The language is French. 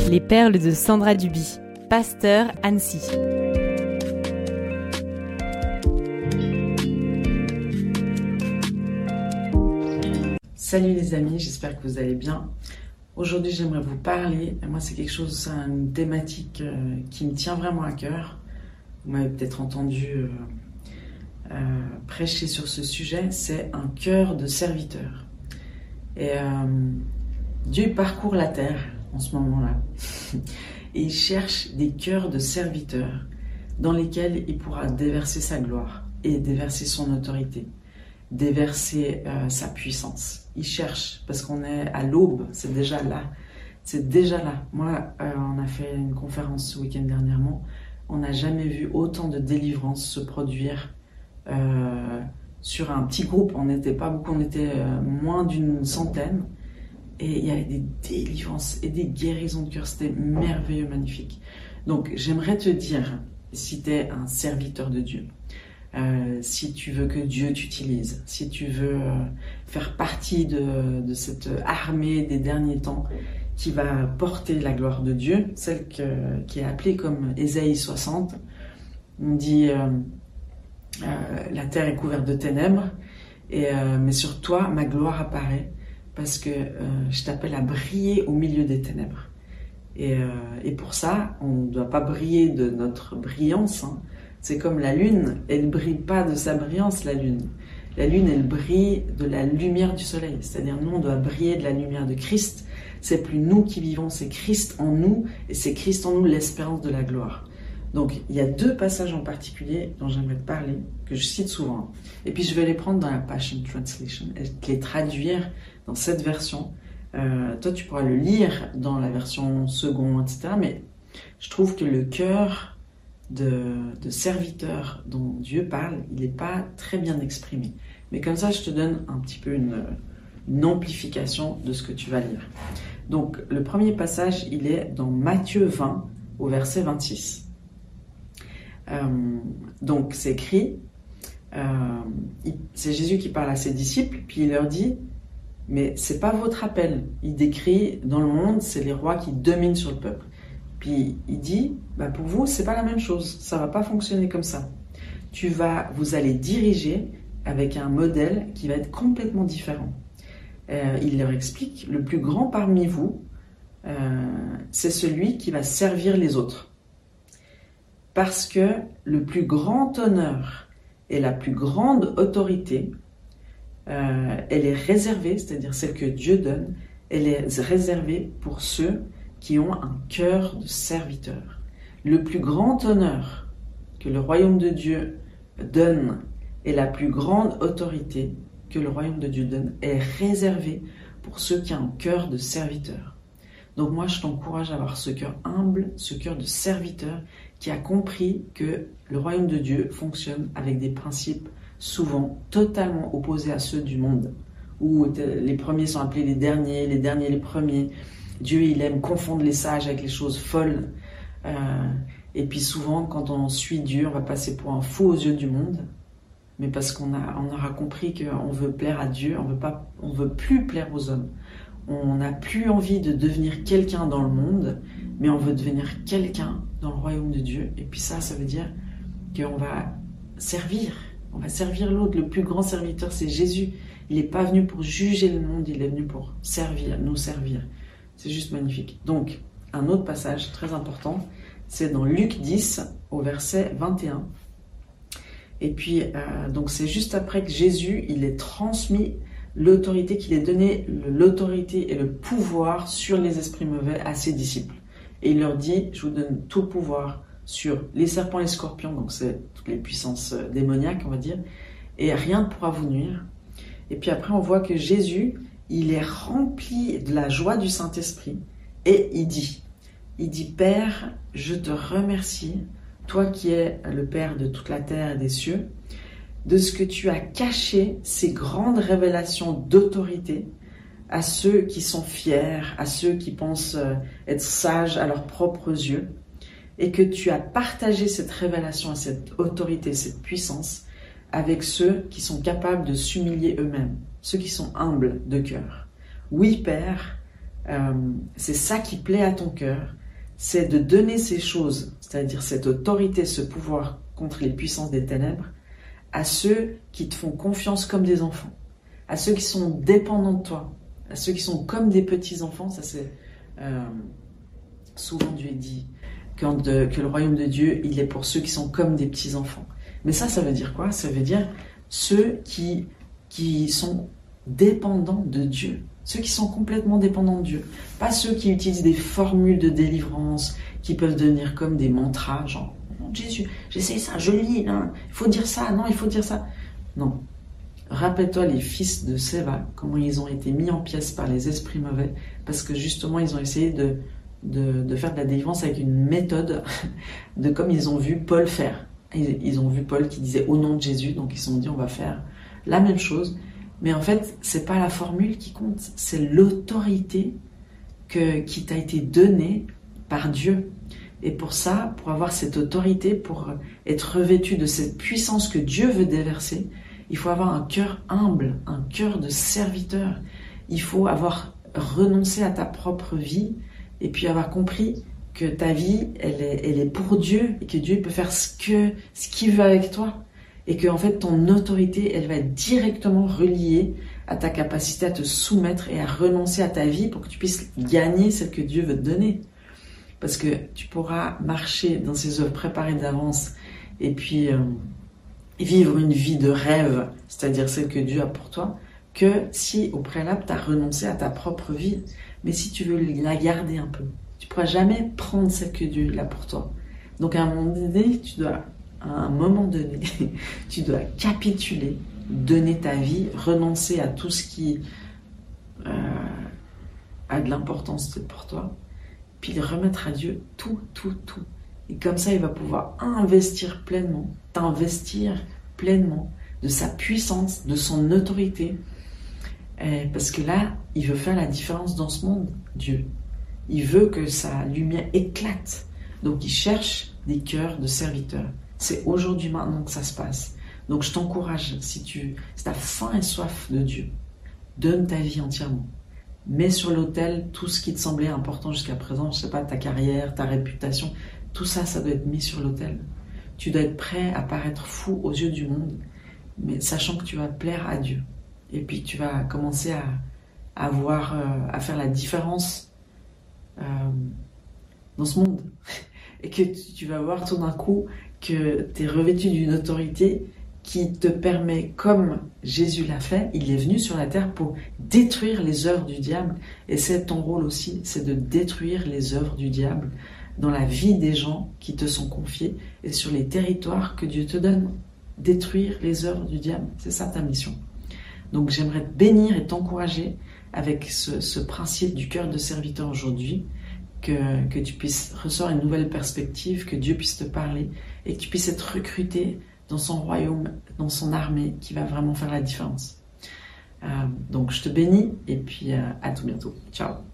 Les perles de Sandra Duby, pasteur Annecy. Salut les amis, j'espère que vous allez bien. Aujourd'hui, j'aimerais vous parler, moi c'est quelque chose, une thématique qui me tient vraiment à cœur. Vous m'avez peut-être entendu prêcher sur ce sujet, c'est un cœur de serviteur. Et Dieu parcourt la terre en ce moment-là et il cherche des cœurs de serviteurs dans lesquels il pourra déverser sa gloire et déverser son autorité, déverser sa puissance. Il cherche parce qu'on est à l'aube, c'est déjà là. Moi, on a fait une conférence ce week-end dernièrement, on n'a jamais vu autant de délivrance se produire sur un petit groupe. On n'était pas beaucoup, on était moins d'une centaine. Et il y avait des délivrances et des guérisons de cœur. C'était merveilleux, magnifique. Donc, j'aimerais te dire, si tu es un serviteur de Dieu, si tu veux que Dieu t'utilise, si tu veux faire partie de cette armée des derniers temps qui va porter la gloire de Dieu, celle qui est appelée comme Ésaïe 60, on dit la terre est couverte de ténèbres, mais sur toi, ma gloire apparaît. Parce que je t'appelle à briller au milieu des ténèbres. Et pour ça, on ne doit pas briller de notre brillance. Hein. C'est comme la lune, elle ne brille pas de sa brillance, la lune. La lune, elle brille de la lumière du soleil. C'est-à-dire, nous, on doit briller de la lumière de Christ. C'est plus nous qui vivons, c'est Christ en nous. Et c'est Christ en nous l'espérance de la gloire. Donc, il y a deux passages en particulier dont j'aimerais te parler, que je cite souvent. Et puis, je vais les prendre dans la Passion Translation et te les traduire dans cette version. Toi, tu pourras le lire dans la version seconde, etc. Mais je trouve que le cœur de serviteur dont Dieu parle, il n'est pas très bien exprimé. Mais comme ça, je te donne un petit peu une amplification de ce que tu vas lire. Donc, le premier passage, il est dans Matthieu 20, au verset 26. Donc c'est écrit, c'est Jésus qui parle à ses disciples, puis il leur dit, mais c'est pas votre appel. Il décrit dans le monde, c'est les rois qui dominent sur le peuple. Puis il dit, pour vous, c'est pas la même chose, ça va pas fonctionner comme ça. Vous allez diriger avec un modèle qui va être complètement différent. Il leur explique, le plus grand parmi vous, c'est celui qui va servir les autres. Parce que le plus grand honneur et la plus grande autorité, elle est réservée, c'est-à-dire celle que Dieu donne, elle est réservée pour ceux qui ont un cœur de serviteur. Le plus grand honneur que le royaume de Dieu donne et la plus grande autorité que le royaume de Dieu donne est réservée pour ceux qui ont un cœur de serviteur. Donc moi, je t'encourage à avoir ce cœur humble, ce cœur de serviteur qui a compris que le royaume de Dieu fonctionne avec des principes souvent totalement opposés à ceux du monde, où les premiers sont appelés les derniers les premiers. Dieu, il aime confondre les sages avec les choses folles. Et puis souvent, quand on suit Dieu, on va passer pour un fou aux yeux du monde, mais parce qu'on aura compris qu'on veut plaire à Dieu, on veut plus plaire aux hommes. On n'a plus envie de devenir quelqu'un dans le monde, mais on veut devenir quelqu'un dans le royaume de Dieu. Et puis ça veut dire qu'on va servir. On va servir l'autre. Le plus grand serviteur, c'est Jésus. Il n'est pas venu pour juger le monde, il est venu pour servir, nous servir. C'est juste magnifique. Donc, un autre passage très important, c'est dans Luc 10, au verset 21. Et puis, donc c'est juste après que Jésus, il est transmis l'autorité qu'il est donné, l'autorité et le pouvoir sur les esprits mauvais à ses disciples. Et il leur dit, je vous donne tout le pouvoir sur les serpents et les scorpions, donc c'est toutes les puissances démoniaques, on va dire, et rien ne pourra vous nuire. Et puis après, on voit que Jésus, il est rempli de la joie du Saint-Esprit, et il dit, Père, je te remercie, toi qui es le Père de toute la terre et des cieux, de ce que tu as caché ces grandes révélations d'autorité à ceux qui sont fiers, à ceux qui pensent être sages à leurs propres yeux, et que tu as partagé cette révélation, cette autorité, cette puissance avec ceux qui sont capables de s'humilier eux-mêmes, ceux qui sont humbles de cœur. Oui, Père, c'est ça qui plaît à ton cœur, c'est de donner ces choses, c'est-à-dire cette autorité, ce pouvoir contre les puissances des ténèbres, à ceux qui te font confiance comme des enfants, à ceux qui sont dépendants de toi, à ceux qui sont comme des petits-enfants. Ça c'est souvent Dieu dit que le royaume de Dieu, il est pour ceux qui sont comme des petits-enfants. Mais ça veut dire quoi? Ça veut dire ceux qui sont dépendants de Dieu, ceux qui sont complètement dépendants de Dieu, pas ceux qui utilisent des formules de délivrance qui peuvent devenir comme des mantras, genre Jésus, j'essaie ça, je lis, hein, il faut dire ça, non, il faut dire ça. Non. Rappelle-toi les fils de Séva, comment ils ont été mis en pièces par les esprits mauvais, parce que justement ils ont essayé de faire de la délivrance avec une méthode de comme ils ont vu Paul faire. Ils ont vu Paul qui disait au nom de Jésus, donc ils se sont dit on va faire la même chose. Mais en fait, c'est pas la formule qui compte, c'est l'autorité qui t'a été donnée par Dieu. Et pour ça, pour avoir cette autorité, pour être revêtu de cette puissance que Dieu veut déverser, il faut avoir un cœur humble, un cœur de serviteur. Il faut avoir renoncé à ta propre vie et puis avoir compris que ta vie, elle est pour Dieu et que Dieu peut faire ce qu'il veut avec toi. Et que en fait, ton autorité, elle va être directement reliée à ta capacité à te soumettre et à renoncer à ta vie pour que tu puisses gagner celle que Dieu veut te donner. Parce que tu pourras marcher dans ces œuvres préparées d'avance et puis vivre une vie de rêve, c'est-à-dire celle que Dieu a pour toi, que si au préalable, tu as renoncé à ta propre vie. Mais si tu veux la garder un peu, tu ne pourras jamais prendre celle que Dieu a pour toi. Donc à un moment donné, tu dois capituler, donner ta vie, renoncer à tout ce qui a de l'importance pour toi, puis remettre à Dieu tout. Et comme ça, il va pouvoir t'investir pleinement de sa puissance, de son autorité. Parce que là, il veut faire la différence dans ce monde, Dieu. Il veut que sa lumière éclate. Donc, il cherche des cœurs de serviteurs. C'est aujourd'hui, maintenant que ça se passe. Donc, je t'encourage, si tu as faim et soif de Dieu, donne ta vie entièrement. Mets sur l'autel tout ce qui te semblait important jusqu'à présent, je sais pas, ta carrière, ta réputation, tout ça, ça doit être mis sur l'autel. Tu dois être prêt à paraître fou aux yeux du monde, mais sachant que tu vas plaire à Dieu. Et puis tu vas commencer à faire la différence dans ce monde. Et que tu vas voir tout d'un coup que tu es revêtu d'une autorité qui te permet, comme Jésus l'a fait, il est venu sur la terre pour détruire les œuvres du diable. Et c'est ton rôle aussi, c'est de détruire les œuvres du diable dans la vie des gens qui te sont confiés et sur les territoires que Dieu te donne. Détruire les œuvres du diable, c'est ça ta mission. Donc j'aimerais te bénir et t'encourager avec ce principe du cœur de serviteur aujourd'hui, que tu puisses ressortir une nouvelle perspective, que Dieu puisse te parler et que tu puisses être recruté dans son royaume, dans son armée qui va vraiment faire la différence. Donc je te bénis et puis à tout bientôt. Ciao.